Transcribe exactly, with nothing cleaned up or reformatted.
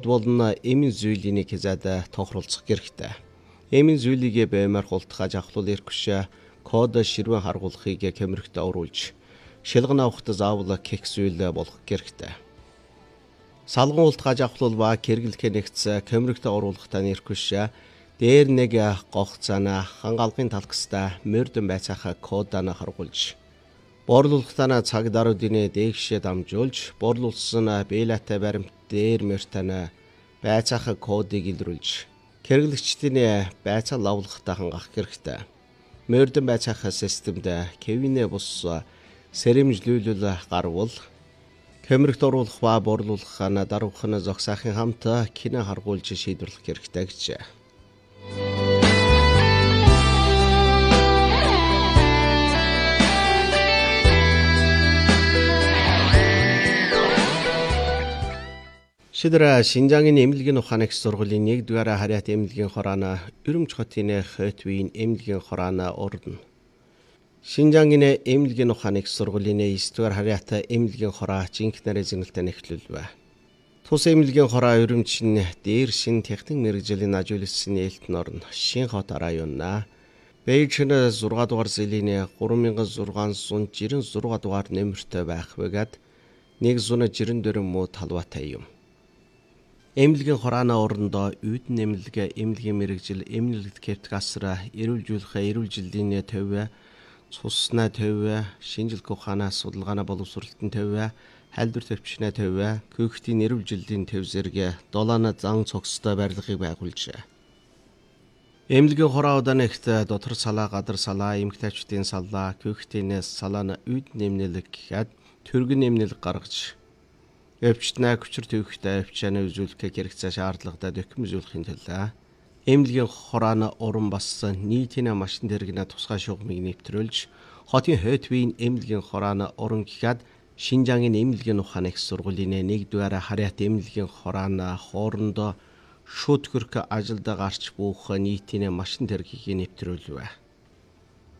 код болон эмийн зүйлийг хязаад тохируулах хэрэгтэй. Эмийн зүйлийг баймаар хултгаж авахлуул эрхвш код ширвэн харгуулахыг камерт оруулж шилгэн авахт заавал кек зүйл болгох хэрэгтэй. Салган хултгаж авахлуул ба кэргэлэх нэгц камерт оруулахтаа эрхвш дээр нэг гогц цаана хангалгын талкстаа мордон байцаах кодаа харгуулж борлуулалтаа цаг даруйдын дээгшээ дамжуулж борлуулсан бэлатай баримт дээр мөртана байцаах кодыг илрүүлж хэрэглэгчдийн байцаа лавлахтаа хангах хэрэгтэй. Мордон байцаах системд кевинэ бус сэрэмжлүүлэл гарвал камерт оруулах ба борлуулах даруух нь зогсоохын хамт кино харгуулж шийдвэрлэх хэрэгтэй гэж. Шидра Шинжаангийн эмнэлгийн ухааны их сургуулийн нэгдүгээр харьяат эмнэлгийн хороона Өрөмж хотын Хотвийн эмнэлгийн хороона урдна. Шинжаангийн эмнэлгийн ухааны их сургуулийн эсдүгээр харьяат эмнэлгийн хороо жинхэнээр зэнгэлтэй нэхлүүлвэ. Тус эмнэлгийн хороо Өрөмжийн дээр шин техник мэргэжлийн ажигласан нээлтэн орно. Шинхот районна Бэйжин зургаан дугаар зэлийн гурван мянган зургаан зуун жирэн зургаан дугаар нэмэртэй байх бөгөөд нэг зуун жирэн дөрвөн муу талбайтай юм. Эмнэлгийн хороона орондоо үүдэн эмнэлэг эмнэлгийн мэргэжил эмнэлэгт кептг асра эрүүлжүүлэх эрүүл жилийн төв цуснаа төв шинжилгээ ухаанаа судалгаана боловсролтын төв хайлбар төвчнээ төв көөхтийн эрүүл жилийн төв зэрэг долоона зан цогцтой барилгыг байгуулжээ. Эмнэлгийн хороо удаанагт дотор салаа гадар салаа эмгтээчдийн салаа көөхтийн салаа үүдэн эмнэлэг гэхэд төргөн эмнэлэг гаргаж өвчтнээ хүчээр төвхтэй өвчнээ үзүүлэх хэрэгцээ шаардлагатай докюмент үзүүлэхийн төлөө эмнэлгийн хороона уран бас нийтийн машин тэрэгнээ тусгай шугамыг нэвтрүүлж хотын Хотвийн эмнэлгийн хороона уран гэхэд Шинжаангийн эмнэлгийн ухааны их сургуулийн нэгдүгээр харьяат эмнэлгийн хороона хоорондоо шууд хөрх ажилд гарч буах нийтийн машин тэргийг нэвтрүүлвэ.